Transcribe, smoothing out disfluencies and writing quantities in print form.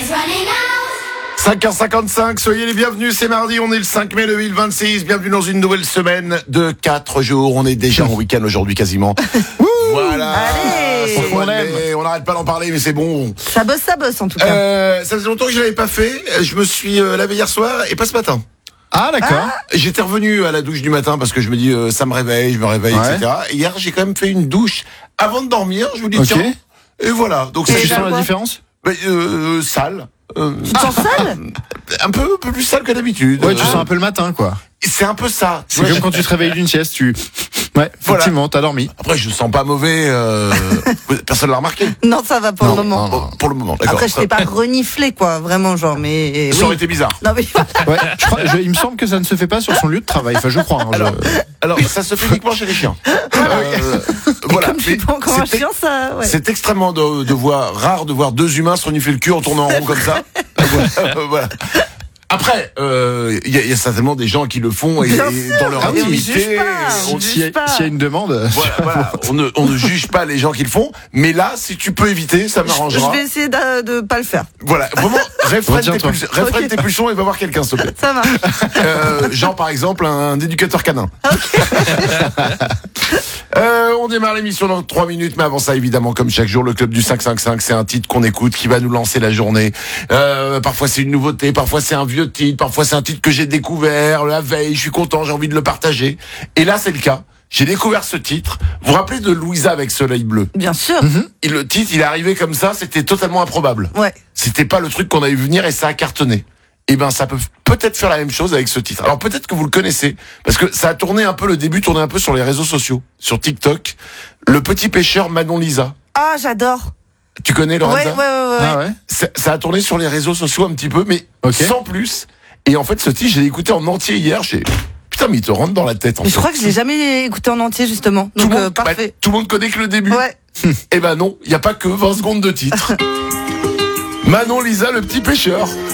5h55, soyez les bienvenus, c'est mardi, on est le 5 mai 2026, bienvenue dans une nouvelle semaine de 4 jours, on est déjà en week-end aujourd'hui quasiment. Voilà. Allez, on n'arrête pas d'en parler, mais c'est bon. Ça bosse en tout cas. Ça faisait longtemps que je l'avais pas fait, je me suis lavé hier soir et pas ce matin. Ah d'accord. J'étais revenu à la douche du matin parce que je me dis ça me réveille, etc. Et hier j'ai quand même fait une douche avant de dormir, je vous dis tiens. Et voilà. Donc Tu sens la différence? Sale. Tu te sens sale? Un peu plus sale que d'habitude. Ouais, tu sens un peu le matin quoi. C'est un peu ça. C'est comme quand tu te réveilles d'une sieste, Ouais, effectivement, t'as dormi. Après, je sens pas mauvais. Personne l'a remarqué. Non, ça va pour le moment. Non. Pour le moment, d'accord. Après, je t'ai pas reniflé, quoi, vraiment, genre, mais. Ça aurait été bizarre. Non, mais Ouais, il me semble que ça ne se fait pas sur son lieu de travail. Enfin, je crois. Alors, ça se fait uniquement chez les chiens. Voilà. Comme je suis pas encore un chien, ça. Ouais. C'est extrêmement rare de voir deux humains se renifler le cul en tournant en rond comme ça. Voilà. Après, il y a certainement des gens qui le font et dans leur intimité. S'il y a une demande. Voilà. On ne juge pas les gens qui le font, mais là, si tu peux éviter, ça m'arrangera. Je vais essayer de pas le faire. Voilà, vraiment, réfrène tes pulsions et va voir quelqu'un, s'il te plaît. Ça marche. Genre, par exemple, un éducateur canin. On démarre l'émission dans 3 minutes, mais avant ça, évidemment, comme chaque jour, le club du 555, c'est un titre qu'on écoute qui va nous lancer la journée. Parfois, c'est une nouveauté, parfois, c'est un vieux titre, parfois, c'est un titre que j'ai découvert la veille, je suis content, j'ai envie de le partager. Et là, c'est le cas. J'ai découvert ce titre. Vous vous rappelez de Louisa avec Soleil Bleu? Bien sûr. Et le titre, il est arrivé comme ça, c'était totalement improbable. Ouais. C'était pas le truc qu'on avait vu venir et ça a cartonné. Eh ben, ça peut peut-être faire la même chose avec ce titre. Alors peut-être que vous le connaissez, parce que ça a tourné un peu, le début tournait un peu sur les réseaux sociaux, sur TikTok. Le petit pêcheur Manon Lisa. Ah, j'adore. Tu connais Lorenza? Ouais. Ah ouais. Ça a tourné sur les réseaux sociaux un petit peu, mais sans plus. Et en fait, ce titre, je l'ai écouté en entier hier. Putain, mais il te rentre dans la tête. Mais je crois que je l'ai jamais écouté en entier justement. Donc parfait. Tout le monde connaît que le début. Ouais. Eh ben non, il y a pas que 20 secondes de titre. Manon Lisa, le petit pêcheur.